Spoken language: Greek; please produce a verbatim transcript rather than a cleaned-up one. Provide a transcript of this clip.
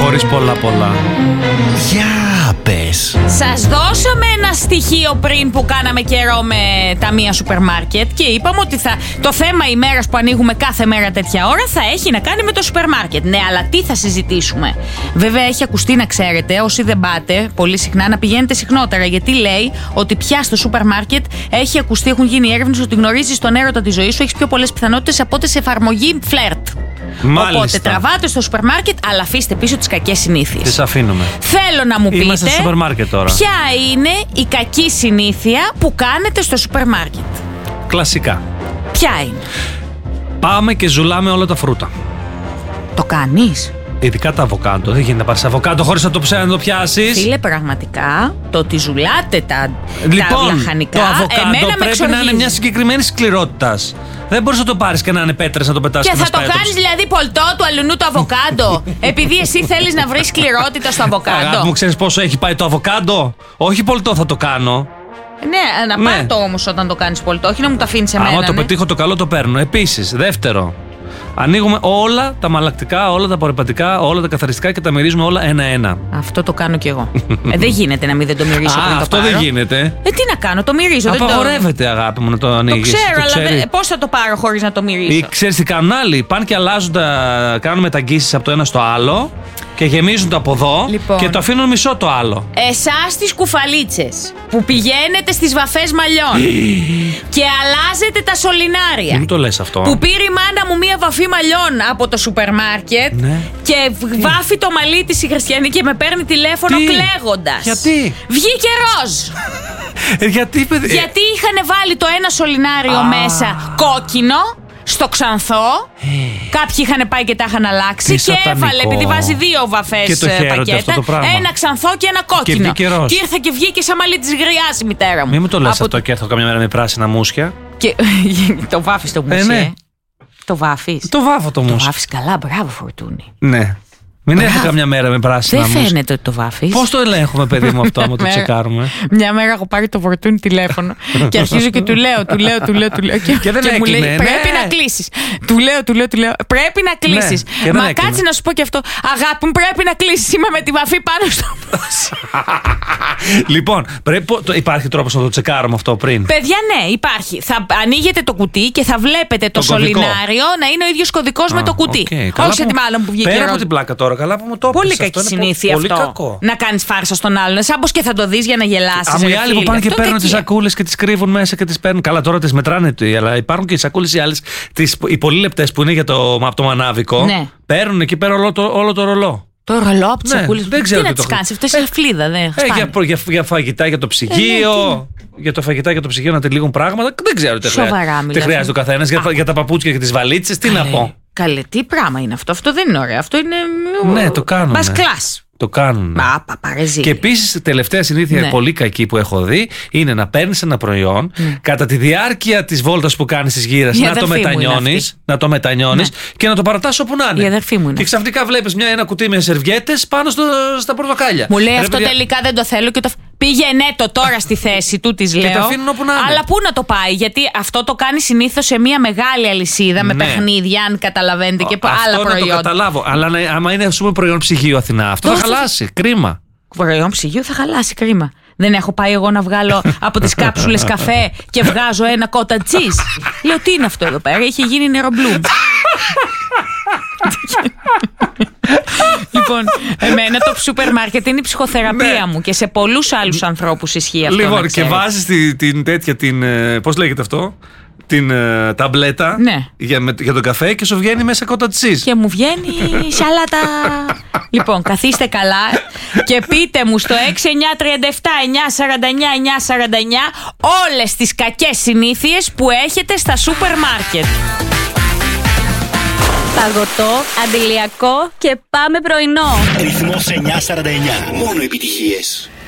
Χωρίς πολλά πολλά. Για πες. Σας δώσαμε ένα στοιχείο πριν που κάναμε καιρό με τα μία σούπερ μάρκετ και είπαμε ότι θα, το θέμα ημέρας που ανοίγουμε κάθε μέρα τέτοια ώρα θα έχει να κάνει με το σούπερ μάρκετ. Ναι, αλλά τι θα συζητήσουμε? Βέβαια έχει ακουστεί, να ξέρετε, όσοι δεν πάτε πολύ συχνά, να πηγαίνετε συχνότερα, γιατί λέει ότι πια στο σούπερ μάρκετ έχει ακουστεί, έχουν γίνει έρευνες ότι γνωρίζεις τον έρωτα της ζωής σου, έχεις πιο πολλές πιθανότητες από ό,τι σε εφαρμογή φλερτ. Μάλιστα. Οπότε τραβάτε στο σούπερ μάρκετ, αλλά αφήστε πίσω τις κακές συνήθειες. Τις αφήνουμε. Θέλω να μου πείτε. Είμαστε στο σούπερ μάρκετ τώρα. Ποια είναι η κακή συνήθεια που κάνετε στο σούπερ μάρκετ? Κλασικά. Ποια είναι? Πάμε και ζουλάμε όλα τα φρούτα. Το κάνεις? Ειδικά τα αβοκάντο. Δεν γίνεται να πάρεις αβοκάντο χωρίς να το ψάχνεις να το πιάσεις. Φίλε, πραγματικά το ότι ζουλάτε τα, λοιπόν, τα λαχανικά, το αβοκάντο πρέπει να είναι μια συγκεκριμένη συγκεκριμένη σκληρότητα. Δεν μπορείς να το πάρεις και να είναι πέτρες να το πετάσεις. Και θα το κάνεις δηλαδή πολτό του αλουνού το αβοκάντο, επειδή εσύ θέλεις να βρεις σκληρότητα στο αβοκάντο. Αγάπη μου, ξέρεις πόσο έχει πάει το αβοκάντο? Όχι πολτό θα το κάνω. Ναι, να Ναι. πάρ' το όμως όταν το κάνεις πολτό, όχι να μου το αφήνεις εμένα. Άμα το ναι. πετύχω το καλό το παίρνω. Επίσης, δεύτερο, ανοίγουμε όλα τα μαλακτικά, όλα τα απορριπαντικά, όλα τα καθαριστικά και τα μυρίζουμε όλα ένα-ένα. Αυτό το κάνω κι εγώ. ε, δεν γίνεται να μην δεν το μυρίσω Α, πριν το αυτό πάρω. δεν γίνεται. Ε, τι να κάνω, το μυρίζω. δεν το- Απαγορεύεται, αγάπη μου, να το Το ανοίγεις. ξέρω, αλλά δεν- πώς θα το πάρω χωρίς να το μυρίσω? Ή ξέρεις τι κάνουν άλλοι? Πάνε και αλλάζουν τα. Κάνουν μεταγγίσεις από το ένα στο άλλο και γεμίζουν το από εδώ Λοιπόν. και το αφήνουν μισό το άλλο. Εσάς τις κουφαλίτσες που πηγαίνετε στις βαφές μαλλιών και αλλάζετε τα σωληνάρια. Μην μου το λες αυτό. Που πήρε η μάνα μου μία βαφή μαλλιών από το σούπερ μάρκετ Ναι. και β- βάφει το μαλλί της η Χριστιανή και με παίρνει τηλέφωνο Τι? κλαίγοντας. Γιατί? Βγήκε ροζ. Ε, γιατί, παιδί. Γιατί είχαν βάλει το ένα σωληνάριο Α. μέσα κόκκινο στο ξανθό. Κάποιοι είχαν πάει και τα είχαν αλλάξει Τι και σατανικό. έβαλε, επειδή βάζει δύο βαφές Και το χαίρονται πακέτα, αυτό το πράγμα. ένα ξανθό και ένα κόκκινο. βγήκε ροζ. Και ήρθε και βγήκε σαν μαλλί της γριάς η μητέρα μου. Μην μου το λες Από αυτό και έρθω καμιά μέρα με πράσινα μουσια. Και... το βάφεις το μουσί, ναι. ε. Το βάφεις. Το βάφω το Το μουσια. βάφεις καλά, μπράβο Φορτούνη. Ναι. Μην Μπράβο. έρθει καμιά μέρα με πράσινα Δεν μουσια. φαίνεται ότι το βάφεις. Πώς το ελέγχουμε, παιδί μου, αυτό, άμα το Μέρα. τσεκάρουμε? Μια μέρα έχω πάρει το Φορτούνι τηλέφωνο και αρχίζω και του λέω, του λέω, του λέω, του λέω. Και, Και δεν μου έκλεινε, λέει: ναι. Πρέπει να κλείσεις. Του λέω, του λέω, του λέω: Πρέπει να κλείσεις. και δεν Μα έκλεινε. κάτσε να σου πω και αυτό. Αγάπη μου, πρέπει να κλείσεις. Είμαι με τη βαφή πάνω στο μουσί. Λοιπόν, πρέπει, το- υπάρχει τρόπος να το τσεκάρουμε αυτό πριν. Παιδιά, ναι, υπάρχει. Θα ανοίγετε το κουτί και θα βλέπετε το Τον κωδικό. σωληνάριο να είναι ο ίδιος κωδικός με το κουτί. Οκ, καλά Όχι σε που- τη μάλλον που βγήκε Πέρα ροζ. από την πλάκα τώρα, καλά που μου το Πολύ έπαιξες, κακή αυτό είναι συνήθεια πολύ αυτό. κακό. Να κάνεις φάρσα στον άλλον. Σαν πως και θα το δεις για να γελάσεις. Άμα οι ρε άλλοι που φίλε. πάνε και Αυτό παίρνουν τις κακία. σακούλες και τις κρύβουν μέσα και τις παίρνουν. Καλά, τώρα τις μετράνε, τι, αλλά υπάρχουν και οι σακούλες οι άλλες, τις, οι πολύ λεπτές που είναι για το, από το μανάβικο. Ναι. Παίρνουν εκεί πέρα όλο το, όλο το ρολό. Το ρολό από τις Ναι, σακούλες. δεν ξέρω Τι να τι το τις έχω. κάνεις, αυτό είναι φλίδα, δεν Ε, σπάνε. για, για, για φαγητά για το ψυγείο. Ε, ναι, για το φαγητά για το ψυγείο να τελείγουν πράγματα. Δεν ξέρω τι Σοβαρά χρειάζεται. Τι μιλάς. χρειάζεται ο καθένας. Για, για τα παπούτσια και τις βαλίτσες, τι να Καλέ, πω. Καλέ, τι πράγμα είναι αυτό. Αυτό δεν είναι ωραίο. Αυτό είναι. Ναι, το κάνουνε. Μας κλάς. Το κάνουν. Μα, παπαρεζίλη. Και επίσης, τελευταία συνήθεια Ναι. πολύ κακή που έχω δει είναι να παίρνεις ένα προϊόν κατά τη διάρκεια της βόλτας που κάνεις της γύρας Η να το αδερφή μου είναι μετανιώνεις, αυτή. να το μετανιώνεις Ναι. και να το παρατάς όπου να είναι. Η αδερφή μου είναι Και ξαφνικά βλέπεις μια, ένα κουτί με σερβιέτες πάνω στο, στα πορτοκάλια. Μου λέει Ρε, αυτό παιδιά, τελικά δεν το θέλω και το. Πήγαινε το τώρα στη θέση του, τη λέω. το αφήνουν όπου να είναι. Αλλά πού να το πάει, γιατί αυτό το κάνει συνήθως σε μια μεγάλη αλυσίδα με Ναι. παιχνίδια, αν καταλαβαίνετε, και αυτό άλλα να το προϊόντα. καταλάβω. Αλλά να, άμα είναι, ας πούμε, προϊόν ψυγείου Αθηνά, αυτό Τόσο- θα χαλάσει. Κρίμα. Προϊόν ψυγείου θα χαλάσει, κρίμα. Δεν έχω πάει εγώ να βγάλω από τις κάψουλες καφέ και βγάζω ένα cottage cheese. Λέω τι είναι αυτό εδώ πέρα, είχε γίνει νερομπλούμ. Λοιπόν, εμένα το σούπερ μάρκετ είναι η ψυχοθεραπεία Ναι. μου και σε πολλούς άλλους ανθρώπους ισχύει αυτό. να Λοιπόν, και ξέρετε. βάζεις την, την τέτοια, την, ε, πώς λέγεται αυτό, την ε, ταμπλέτα Ναι. για, με- για τον καφέ και σου βγαίνει μέσα cottage cheese. Και μου βγαίνει σαλάτα. Λοιπόν, καθίστε καλά και πείτε μου στο έξι εννιά τρία επτά εννιά σαράντα εννιά εννιά σαράντα εννιά όλες τις κακές συνήθειες που έχετε στα σούπερ μάρκετ. Παγωτό, αντιλιακό και πάμε πρωινό. Ρυθμός εννιά σαράντα εννιά. Μόνο επιτυχίες.